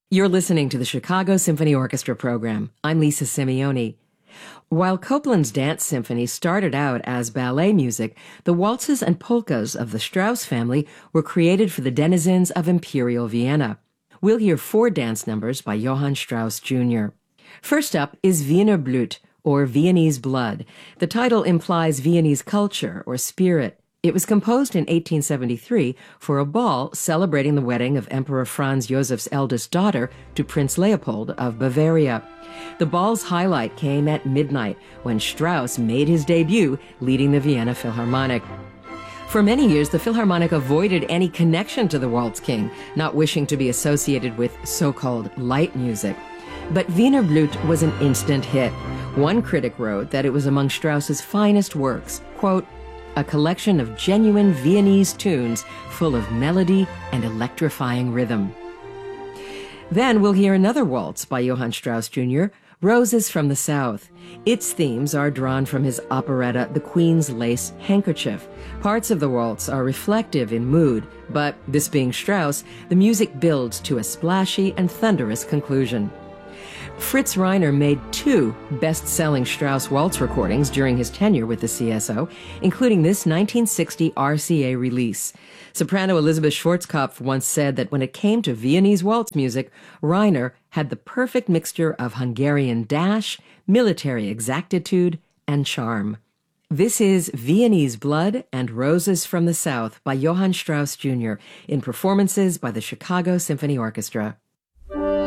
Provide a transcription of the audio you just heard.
You're listening to the Chicago Symphony Orchestra program. I'm Lisa Simeoni. While Copland's Dance Symphony started out as ballet music, the waltzes and polkas of the Strauss family were created for the denizens of Imperial Vienna. We'll hear 4 dance numbers by Johann Strauss Jr. First up is Wiener Blut, or Viennese Blood. The title implies Viennese culture or spirit. It was composed in 1873 for a ball celebrating the wedding of Emperor Franz Josef's eldest daughter to Prince Leopold of Bavaria. The ball's highlight came at midnight when Strauss made his debut leading the Vienna Philharmonic. For many years, the Philharmonic avoided any connection to the Waltz King, not wishing to be associated with so-called light music. But Wiener Blut was an instant hit. One critic wrote that it was among Strauss's finest works, quote, a collection of genuine Viennese tunes full of melody and electrifying rhythm. Then we'll hear another waltz by Johann Strauss Jr., Roses from the South. Its themes are drawn from his operetta The Queen's Lace Handkerchief. Parts of the waltz are reflective in mood, but this being Strauss, the music builds to a splashy and thunderous conclusion. Fritz Reiner made 2 best-selling Strauss waltz recordings during his tenure with the CSO, including this 1960 RCA release. Soprano Elizabeth Schwarzkopf once said that when it came to Viennese waltz music, Reiner had the perfect mixture of Hungarian dash, military exactitude, and charm. This is Viennese Blood and Roses from the South by Johann Strauss Jr. in performances by the Chicago Symphony Orchestra.